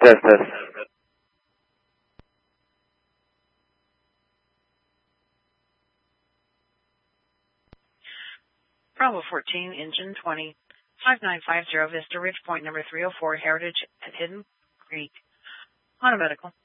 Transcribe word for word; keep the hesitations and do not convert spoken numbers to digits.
Test, test. Bravo fourteen, engine twenty, five nine five zero, Vista Ridge, point number three oh four, Heritage at Hidden Creek. On a medical.